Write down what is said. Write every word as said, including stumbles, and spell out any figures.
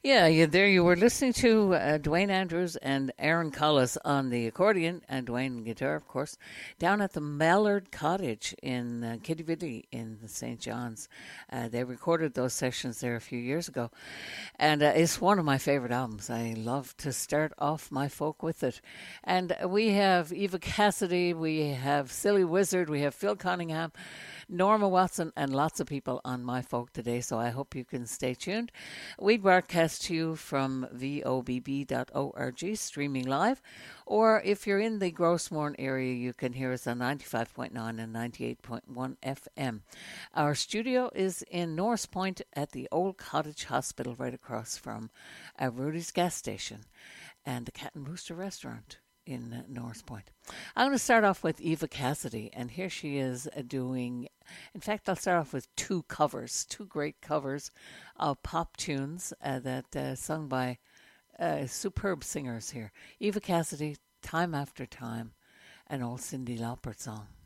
Yeah, yeah, there you were listening to uh, Dwayne Andrews and Aaron Cullis on the accordion and Dwayne guitar, of course, down at the Mallard Cottage in uh, Kittyvitty in the Saint John's. Uh, they recorded those sessions there a few years ago, and uh, it's one of my favorite albums. I love to start off my folk with it. And we have Eva Cassidy, we have Silly Wizard, we have Phil Cunningham, Norma Watson, and lots of people on My Folk today, so I hope you can stay tuned. We broadcast to you from V O B B dot org, streaming live, or if you're in the Grossmorn area, you can hear us on ninety-five point nine and ninety-eight point one F M. Our studio is in Norris Point at the Old Cottage Hospital, right across from uh, Rudy's gas station and the Cat and Rooster restaurant in uh, Norris Point. I'm going to start off with Eva Cassidy, and here she is uh, doing, in fact, I'll start off with two covers, two great covers of pop tunes uh, that uh, sung by uh, superb singers here. Eva Cassidy, Time After Time, an old Cyndi Lauper song.